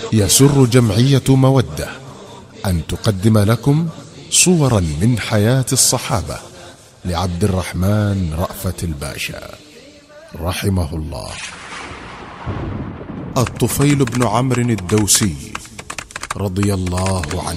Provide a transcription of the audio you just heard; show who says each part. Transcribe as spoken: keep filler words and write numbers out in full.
Speaker 1: يسر جمعية مودة أن تقدم لكم صورا من حياة الصحابة لعبد الرحمن رأفت الباشا رحمه الله. الطفيل بن عمرو الدوسي رضي الله عنه.